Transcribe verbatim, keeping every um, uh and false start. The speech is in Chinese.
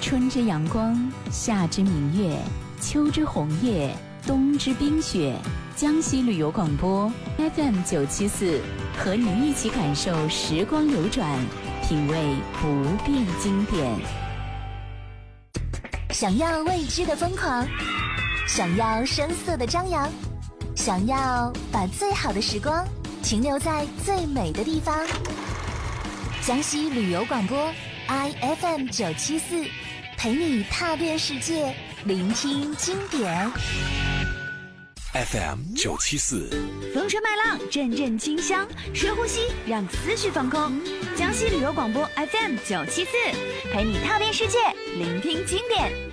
春之阳光，夏之明月，秋之红叶，冬之冰雪。江西旅游广播 F M 九七四，和你一起感受时光流转，品味不变经典。 想要未知的疯狂，想要声色的张扬，想要把最好的时光停留在最美的地方。江西旅游广播 I F M 九七四，陪你踏遍世界，聆听经典。 F M 九七四， 风吹麦浪，阵阵清香，深呼吸，让思绪放空。江西旅游广播 F M 九七四，陪你踏遍世界，聆听经典。